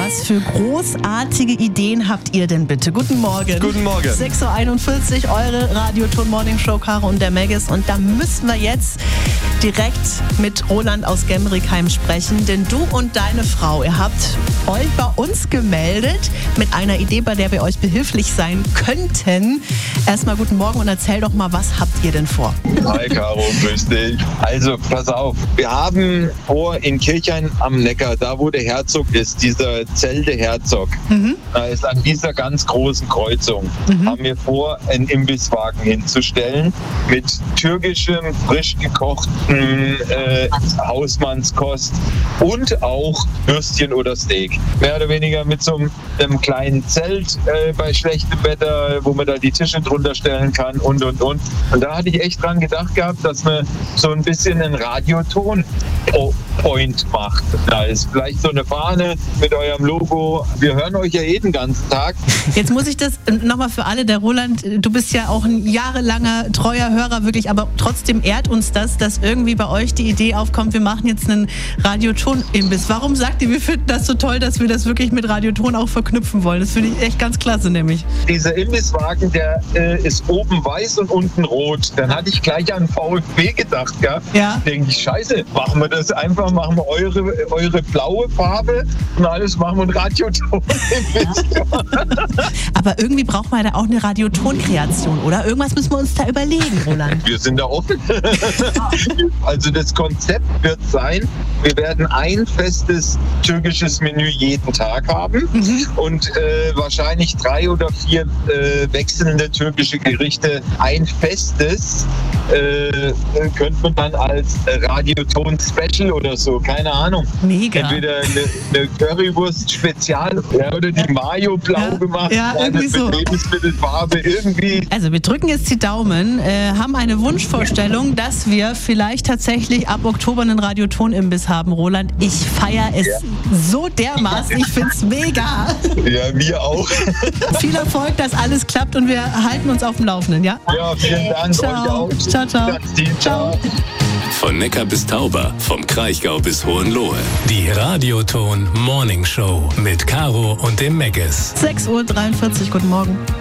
Was für großartige Ideen habt ihr denn bitte? Guten Morgen. Guten Morgen. 6.41 Uhr, eure Radioton Morning Show, Caro und der Maggis. Und da müssen wir jetzt direkt mit Roland aus Gemrickheim sprechen. Denn du und deine Frau, ihr habt euch bei uns gemeldet mit einer Idee, bei der wir euch behilflich sein könnten. Erstmal guten Morgen und erzähl doch mal, was habt ihr denn vor? Hi Caro, grüß dich. Also pass auf, wir haben vor in Kirchhain am Neckar, da wo der Herzog ist, dieser Zelte Herzog, da ist an dieser ganz großen Kreuzung, haben wir vor, einen Imbisswagen hinzustellen mit türkischem, frisch gekochten Hausmannskost und auch Würstchen oder Steak. Mehr oder weniger mit so einem kleinen Zelt bei schlechtem Wetter, wo man da die Tische drunter stellen kann und. Und da hatte ich echt dran gedacht gehabt, dass man so ein bisschen einen Radioton-Point macht. Da ist vielleicht so eine Fahne mit eurem Logo. Wir hören euch ja den ganzen Tag. Jetzt muss ich das nochmal für alle, der Roland, du bist ja auch ein jahrelanger treuer Hörer wirklich, aber trotzdem ehrt uns das, dass irgendwie bei euch die Idee aufkommt, wir machen jetzt einen Radioton-Imbiss. Warum sagt ihr, wir finden das so toll, dass wir das wirklich mit Radioton auch verknüpfen wollen? Das finde ich echt ganz klasse, nämlich. Dieser Imbisswagen, der ist oben weiß und unten rot. Dann hatte ich gleich an VfB gedacht, gell? Ja. Denke ich, scheiße, machen wir das einfach, machen wir eure blaue Farbe und alles machen wir ein Radioton. Aber irgendwie braucht man da auch eine Radioton-Kreation, oder? Irgendwas müssen wir uns da überlegen, Roland. Wir sind da offen. Also das Konzept wird sein, wir werden ein festes türkisches Menü jeden Tag haben und wahrscheinlich 3 oder 4 wechselnde türkische Gerichte. Ein festes könnte man dann als Radioton-Special oder so, keine Ahnung. Mega. Entweder eine Currywurst-Spezial oder die Mayo blau gemacht, irgendwie so. Mit Lebensmittelfarbe, irgendwie. Also wir drücken jetzt die Daumen, haben eine Wunschvorstellung, dass wir vielleicht tatsächlich ab Oktober einen Radioton-Imbiss haben, Roland. Ich feiere es so dermaßen, ich finde es mega. Ja, wir auch. Viel Erfolg, dass alles klappt und wir halten uns auf dem Laufenden, ja? Ja, vielen Dank. Ciao. Euch auch. Ciao, ciao. Ciao. Von Neckar bis Tauber, vom Kraichgau bis Hohenlohe. Die Radioton Morning Show mit Caro und dem Maggis. 6.43 Uhr, guten Morgen.